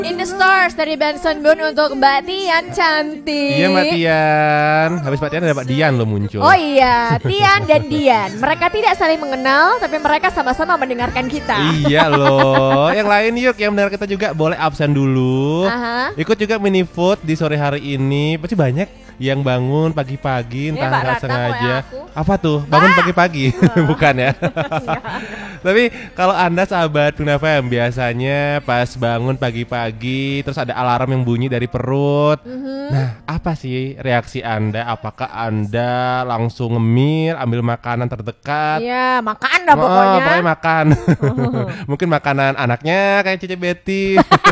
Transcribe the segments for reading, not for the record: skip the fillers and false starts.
In the Stars dari Benson Boone untuk Mbak Tian cantik. Iya Mbak Tian. Habis Mbak Tian ada Mbak Dian lo muncul. Oh iya, Tian dan Dian. Mereka tidak saling mengenal, tapi mereka sama-sama mendengarkan kita. Iya loh. Yang lain yuk, yang mendengar kita juga boleh absen dulu. Ikut juga mini food di sore hari ini. Pasti banyak yang bangun pagi-pagi, entah nggak sengaja. Apa tuh? Bangun pagi-pagi? Bukan ya. Tapi kalau Anda sahabat Bunda FM, biasanya pas bangun pagi-pagi terus ada alarm yang bunyi dari perut. Nah, apa sih reaksi Anda? Apakah Anda langsung ngemil, ambil makanan terdekat? Iya, makan dah pokoknya. Pokoknya makan. Mungkin makanan anaknya kayak Cici Betty.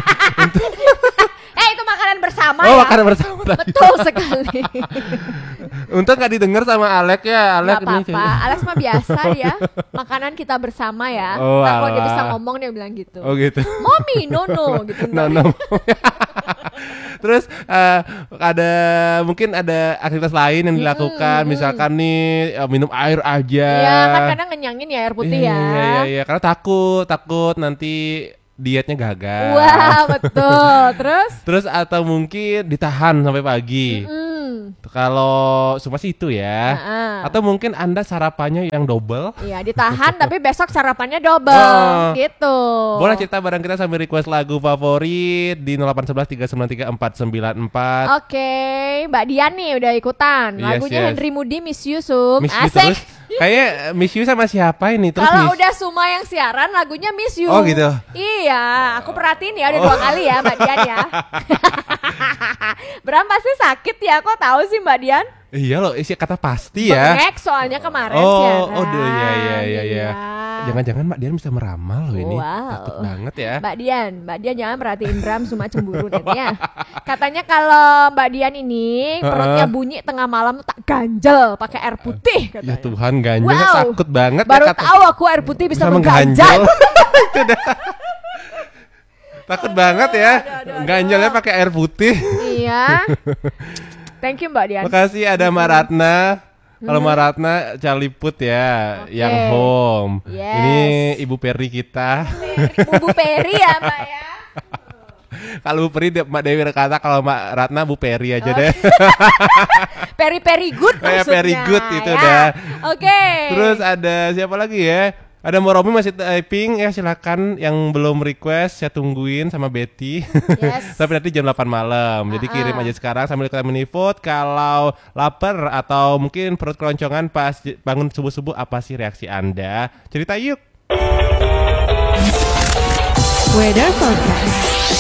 Itu makanan bersama ya? Makanan bersama tadi. Betul sekali. Untung gak didengar sama Alex ya. Gak apa-apa, Alex mah biasa ya. Makanan kita bersama ya. Kalau dia bisa ngomong dia bilang gitu. Oh gitu. Mommy, no gitu. No. Terus mungkin ada aktivitas lain yang dilakukan. Misalkan nih minum air aja. Iya kan kadang ngenyangin ya air putih ya. Iya karena takut nanti dietnya gagal. Wah betul. Terus atau mungkin ditahan sampai pagi. Kalau cuma sih itu ya. Atau mungkin Anda sarapannya yang double. Iya ditahan tapi besok sarapannya double gitu. Boleh cerita bareng kita sambil request lagu favorit di 0811 393 494. Oke, Mbak Dian nih udah ikutan. Lagunya Henry Moody Miss You Sum. Asik. Kayaknya Miss You sama siapa ini? Kalau udah Suma yang siaran lagunya Miss You. Oh gitu. Iya, aku perhatiin ya udah 2 kali ya Mbak Dian ya. Bram pasti sakit ya, kok tahu sih Mbak Dian? Iya loh, isi kata pasti ya. Bengek soalnya kemarin siaran. Oh, iya. Jangan-jangan Mbak Dian bisa meramal loh ini. Takut banget ya. Mbak Dian jangan perhatiin Bram Suma cemburu nanti ya. Katanya kalau Mbak Dian ini perutnya bunyi tengah malam tuh tak ganjel pakai air putih katanya. Ya Tuhan, ganjel takut banget. Baru tahu aku air putih bisa mengganjal. Itu dah. Takut banget ya. Ganjalnya pakai air putih. Iya. Thank you Mbak Dian. Makasih ada Mbak Ratna. Kalau Mbak Ratna Charlie Put ya, yang home. Ini Ibu Peri kita. Bu Peri ya Mbak ya. Kalau Bu Peri Mbak Dewi kata, kalau Mbak Ratna Bu Peri aja deh. Peri good maksudnya. Peri good itu dah. Oke. Terus ada siapa lagi ya? Ada Mbak Romi masih typing ya, silakan yang belum request saya tungguin sama Betty. Tapi nanti jam 8 malam. Jadi kirim aja sekarang sambil kita mini vote. Kalau lapar atau mungkin perut keloncongan pas bangun subuh-subuh, apa sih reaksi Anda? Cerita yuk. Weather forecast.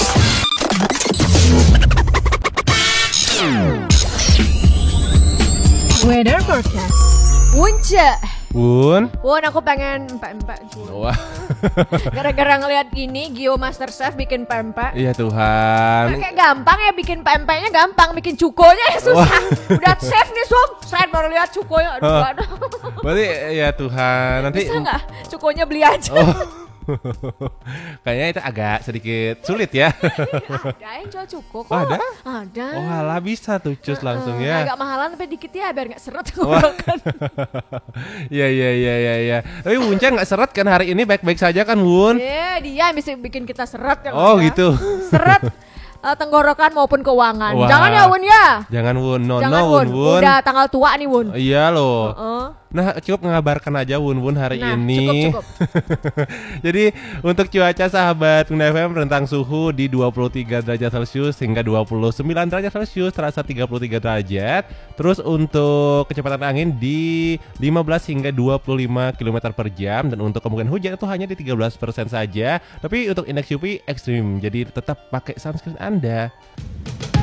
Weather forecast. Wun, aku pengen pempek. Wah. Gara-gara ngeliat ini Gio Masterchef bikin pempek. Iya Tuhan. Kayak gampang ya bikin pempeknya, gampang bikin cukonya ya susah. Udah chef nih saya baru lihat cukonya. Aduh. Berarti ya Tuhan, nanti bisa nggak cukonya beli aja? Kayaknya itu agak sedikit sulit ya. Ada yang jual cuko kok. Ada? Ada. Oh alah, bisa tuh cus langsung ya. Agak mahalan tapi dikit ya biar gak seret. Iya. Tapi Wunca gak seret kan hari ini, baik-baik saja kan Wun? Iya dia yang bisa bikin kita seret. Oh ada. Gitu. Seret tenggorokan maupun keuangan. Wah. Jangan ya Wun ya. Jangan Wun, Jangan, Wun. Udah tanggal tua nih Wun. Iya loh. Nah cukup mengabarkan aja Wun hari ini. Cukup. Jadi untuk cuaca sahabat Bunda FM, rentang suhu di 23 derajat Celcius hingga 29 derajat Celcius, terasa 33 derajat. Terus untuk kecepatan angin di 15 hingga 25 km per jam. Dan untuk kemungkinan hujan itu hanya di 13% saja. Tapi untuk indeks UV ekstrim, jadi tetap pakai sunscreen Anda.